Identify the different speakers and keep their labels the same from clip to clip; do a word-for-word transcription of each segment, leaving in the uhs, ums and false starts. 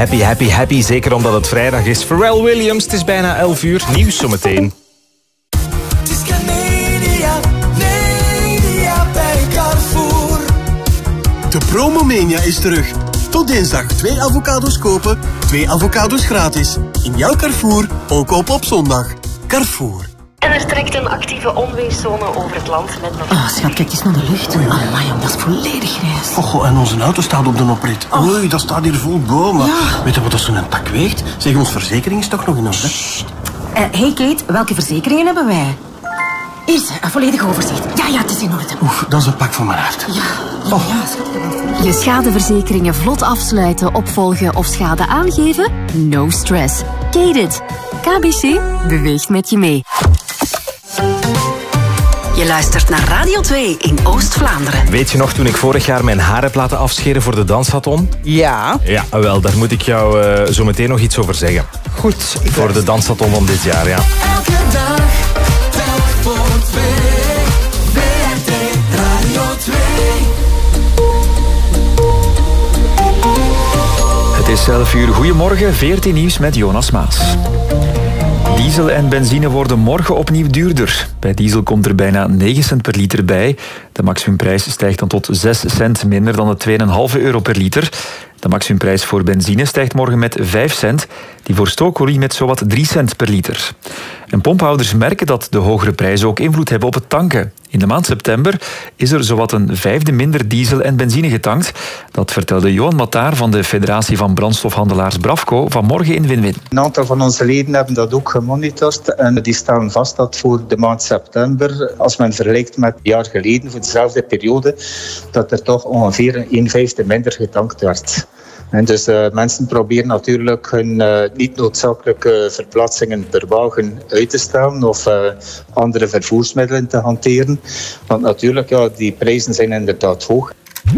Speaker 1: happy, happy, happy. Zeker omdat het vrijdag is. Pharrell Williams, het is bijna elf uur. Nieuws zometeen.
Speaker 2: Het is Camedia, media bij Carrefour.
Speaker 3: De Promomania is terug. Tot dinsdag twee avocados kopen, twee avocados gratis. In jouw Carrefour, ook koop op zondag. Carrefour.
Speaker 4: En er trekt een actieve onweerszone over het land met nog...
Speaker 5: Oh, schat, kijk eens naar de lucht. Amai, jong, dat is volledig grijs.
Speaker 3: Oh, goh, en onze auto staat op de oprit.
Speaker 5: Oh.
Speaker 3: Oei, dat staat hier vol bomen.
Speaker 5: Ja.
Speaker 3: Weet je wat dat zo'n tak weegt? Zeg, onze verzekering is toch nog in orde?
Speaker 5: Uh, hey Kate, welke verzekeringen hebben wij? Hier, een volledig overzicht. Ja, ja, het is in orde.
Speaker 3: Oeh, dat is een pak van mijn hart.
Speaker 5: Ja, ja,
Speaker 3: Oh.
Speaker 5: ja, schat.
Speaker 6: Je schadeverzekeringen vlot afsluiten, opvolgen of schade aangeven? No stress. Kate-it. K B C beweegt met je mee.
Speaker 7: Je luistert naar Radio twee in Oost-Vlaanderen.
Speaker 1: Weet je nog toen ik vorig jaar mijn haar heb laten afscheren voor de Dansathon?
Speaker 8: Ja.
Speaker 1: Ja, wel, daar moet ik jou uh, zo meteen nog iets over zeggen.
Speaker 8: Goed.
Speaker 1: Voor de Dansathon van dit jaar, ja.
Speaker 2: Elke dag, telk voor twee. V R T Radio twee.
Speaker 9: Het is elf uur. Goedemorgen, V R T Nieuws met Jonas Maas. Diesel en benzine worden morgen opnieuw duurder. Bij diesel komt er bijna negen cent per liter bij. De maximumprijs stijgt dan tot zes cent, minder dan de twee komma vijf euro per liter. De maximumprijs voor benzine stijgt morgen met vijf cent. Die voor stookolie met zowat drie cent per liter. En pomphouders merken dat de hogere prijzen ook invloed hebben op het tanken. In de maand september is er zowat een vijfde minder diesel en benzine getankt. Dat vertelde Johan Mataar van de Federatie van Brandstofhandelaars Bravco vanmorgen in Win-Win.
Speaker 10: Een aantal van onze leden hebben dat ook gemonitord en die stellen vast dat voor de maand september, als men vergelijkt met een jaar geleden, voor dezelfde periode, dat er toch ongeveer een vijfde minder getankt werd. En dus uh, mensen proberen natuurlijk hun uh, niet noodzakelijke verplaatsingen per wagen uit te stellen of uh, andere vervoersmiddelen te hanteren. Want natuurlijk, ja, die prijzen zijn inderdaad hoog.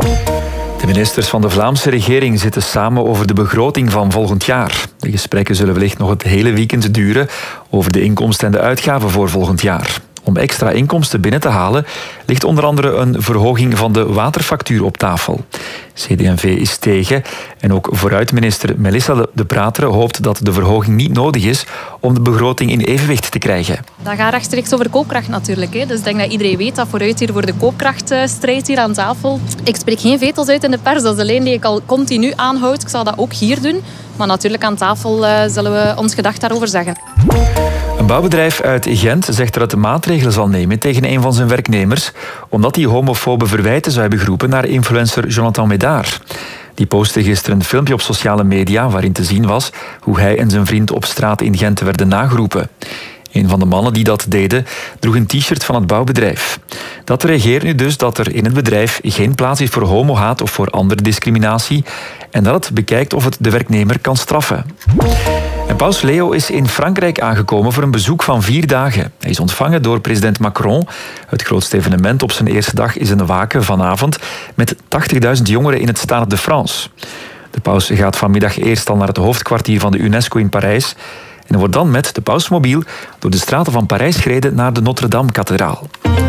Speaker 9: De ministers van de Vlaamse regering zitten samen over de begroting van volgend jaar. De gesprekken zullen wellicht nog het hele weekend duren over de inkomsten en de uitgaven voor volgend jaar. Om extra inkomsten binnen te halen ligt onder andere een verhoging van de waterfactuur op tafel. C D en V is tegen en ook vooruitminister Melissa De Prateren hoopt dat de verhoging niet nodig is om de begroting in evenwicht te krijgen.
Speaker 11: Dat gaat rechtstreeks over koopkracht natuurlijk. Hè. Dus ik denk dat iedereen weet dat vooruit hier voor de koopkracht strijdt hier aan tafel. Ik spreek geen vetels uit in de pers, dat is de lijn die ik al continu aanhoud. Ik zal dat ook hier doen. Maar natuurlijk aan tafel uh, zullen we ons gedacht daarover zeggen.
Speaker 9: Een bouwbedrijf uit Gent zegt dat het maatregelen zal nemen tegen een van zijn werknemers, omdat hij homofobe verwijten zou hebben geroepen naar influencer Jonathan Médard. Die postte gisteren een filmpje op sociale media waarin te zien was hoe hij en zijn vriend op straat in Gent werden nageroepen. Een van de mannen die dat deden droeg een t-shirt van het bouwbedrijf. Dat reageert nu dus dat er in het bedrijf geen plaats is voor homohaat of voor andere discriminatie en dat het bekijkt of het de werknemer kan straffen. En Paus Leo is in Frankrijk aangekomen voor een bezoek van vier dagen. Hij is ontvangen door president Macron. Het grootste evenement op zijn eerste dag is een waken vanavond met tachtigduizend jongeren in het Stade de France. De paus gaat vanmiddag eerst al naar het hoofdkwartier van de UNESCO in Parijs en wordt dan met de pausmobiel door de straten van Parijs gereden naar de Notre-Dame-kathedraal.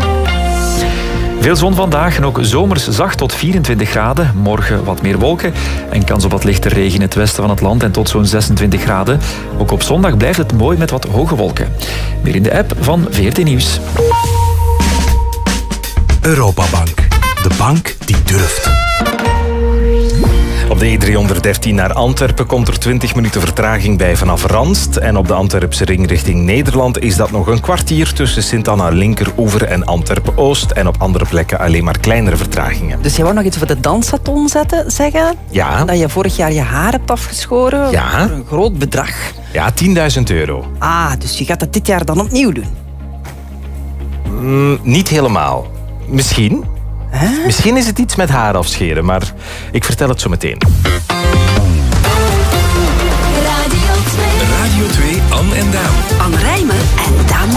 Speaker 9: Veel zon vandaag en ook zomers zacht tot vierentwintig graden. Morgen wat meer wolken en kans op wat lichte regen in het westen van het land en tot zo'n zesentwintig graden. Ook op zondag blijft het mooi met wat hoge wolken. Meer in de app van V R T Nieuws.
Speaker 12: Europabank. De bank die durft.
Speaker 1: Op de E driehonderddertien naar Antwerpen komt er twintig minuten vertraging bij vanaf Ranst. En op de Antwerpse ring richting Nederland is dat nog een kwartier tussen Sint-Anna Linkeroever en Antwerpen-Oost. En op andere plekken alleen maar kleinere vertragingen.
Speaker 8: Dus je wou nog iets over de Dansathon zetten, zeggen?
Speaker 1: Ja.
Speaker 8: Dat je vorig jaar je haar hebt afgeschoren
Speaker 1: ja.
Speaker 8: voor een groot bedrag.
Speaker 1: Ja, tienduizend euro.
Speaker 8: Ah, dus je gaat dat dit jaar dan opnieuw doen?
Speaker 1: Mm, niet helemaal. Misschien.
Speaker 8: Huh?
Speaker 1: Misschien is het iets met haar afscheren, maar ik vertel het zo meteen.
Speaker 2: Radio twee.
Speaker 12: Radio twee, Anne en Daan.
Speaker 7: Anne Rijmen en Daan